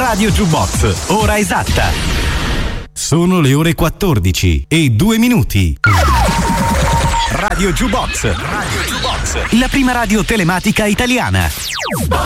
Radio Jukebox, ora esatta. Sono le ore 14 e 2 minuti. Radio Jukebox, la prima radio telematica italiana.